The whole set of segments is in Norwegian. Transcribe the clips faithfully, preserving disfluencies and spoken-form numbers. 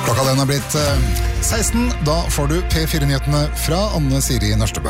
Klokka den har blitt seksten, da får du P fire-nyhetene fra Anne Siri Nørstebø.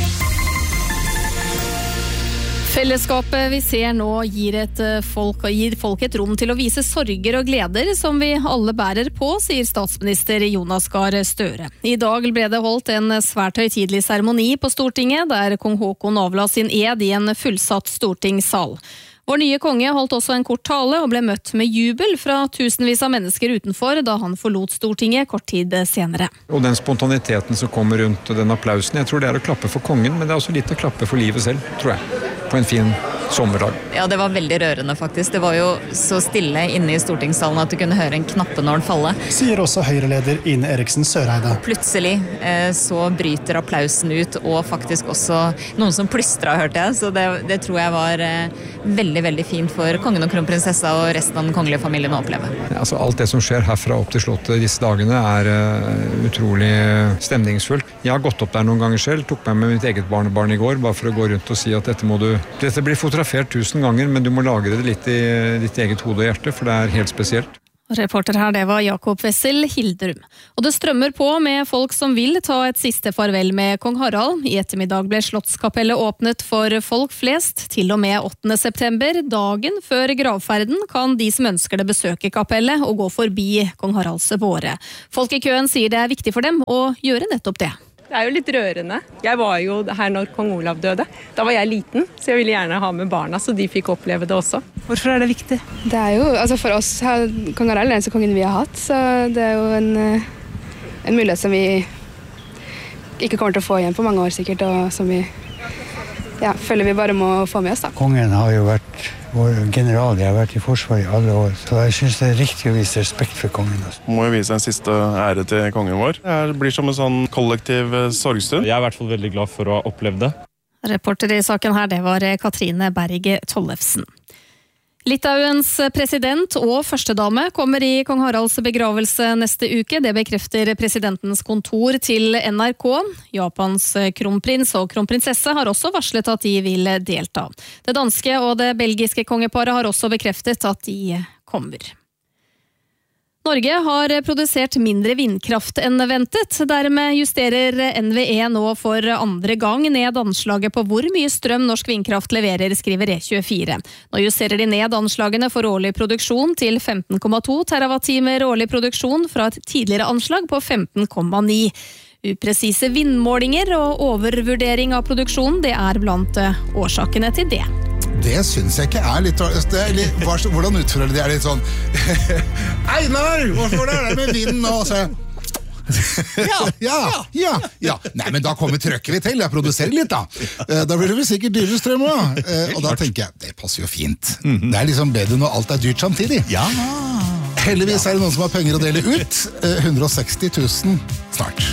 Fellesskapet vi ser nå gir, et folk, gir folk et rom til å vise sorger og gleder som vi alle bærer på, sier statsminister Jonas Gahr Støre. I dag ble det holdt en svært høytidelig seremoni på Stortinget, der kong Håkon avla sin ed i en fullsatt stortingssal. Vår nye konge holdt også en kort tale og ble møtt med jubel fra tusenvis av mennesker utenfor da han forlot Stortinget kort tid senere. Og den spontaniteten som kommer rundt den applausen, jeg tror det er å klappe for kongen, men det er også litt å klappe for livet selv, tror jeg, på en fin sommerdag. Ja, det var veldig rørende faktisk. Det var jo så stille inne i stortingssalen at du kunne høre en knappenål falle. Sier også Høyre-leder Ine Eriksen Søreide. Plutselig eh, så bryter applausen ut, og faktisk også noen som plystra, hørte jeg, så det, det tror jeg var eh, veldig, veldig fint for kongen og kronprinsessa og resten av den kongelige familien å oppleve. Ja, altså alt det som skjer herfra opp til slottet disse dagene er uh, utrolig stemningsfullt. Jeg har gått opp der noen ganger selv, tok meg med mitt eget barnebarn i går, bare for å gå rundt og si at dette må du, dette blir fotografert tusen ganger, men du må lagre det litt i ditt eget hode og hjerte, for det er helt spesielt. Reporter her, det var Jakob Wessel Hilderum. Og det strømmer på med folk som vil ta et siste farvel med kong Harald. I ettermiddag ble Slottskapellet åpnet for folk flest, til og med åttende september. Dagen før gravferden kan de som ønsker det besøke kapellet og gå forbi kong Haralds båre. Folk i køen sier det er viktig for dem å gjøre nettopp det. Det er jo litt rørende. Jeg var jo her når kong Olav døde. Da var jeg liten, så jeg ville gjerne ha med barna, så de fikk oppleve det også. Hvorfor er det viktig? Det er jo, altså for oss, kong Harald er den eneste kongen vi har hatt, så det er jo en, en mulighet som vi ikke kommer til å få igjen på mange år sikkert, og som vi ja, føler vi bare må få med oss da. Kongen har jo vært vår general, jeg har vært i forsvaret i alle år, så jeg synes det er riktig å vise respekt for kongen. Må jo vise en siste ære til kongen vår. Det blir som en sånn kollektiv sorgstund. Jeg er i hvert fall veldig glad for å ha opplevd det. Reporter i saken her, det var Katrine Berge Tollefsen. Litauens president og førstedame kommer i kong Haralds begravelse neste uke. Det bekrefter presidentens kontor til N R K. Japans kronprins og kronprinsesse har også varslet at de vil delta. Det danske og det belgiske kongeparet har også bekreftet at de kommer. Norge har produsert mindre vindkraft enn ventet. Dermed justerer N V E nå for andre gang ned anslaget på hvor mye strøm norsk vindkraft leverer, skriver E tjuefire. Nå justerer de ned anslagene for årlig produksjon til femten komma to terawattimer årlig produksjon fra et tidligere anslag på femten komma ni. Upresise vindmålinger og overvurdering av produksjonen, det er blant årsakene til det. Det synes jeg ikke er litt... Det er litt hvordan utfører det? Det er litt sånn... Einar, hvorfor er det med vinden nå? Så, ja, ja, ja, ja. Nei, men da kommer trøkker vi til. Jeg produserer litt, da. Da blir det vel sikkert dyrere strøm også. Og da tenker jeg, det passer jo fint. Det er liksom bedre når alt er dyrt samtidig. Ja. Heldigvis er det noen som har penger å dele ut. hundre og seksti tusen snart.